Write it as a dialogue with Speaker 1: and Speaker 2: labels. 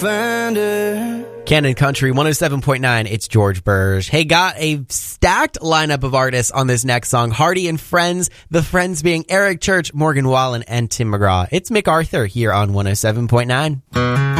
Speaker 1: Canon Country 107.9, it's George Burge. Hey, got a stacked lineup of artists on this next song. Hardy and Friends, the Friends being Eric Church, Morgan Wallen, and Tim McGraw. It's MacArthur here on 107.9.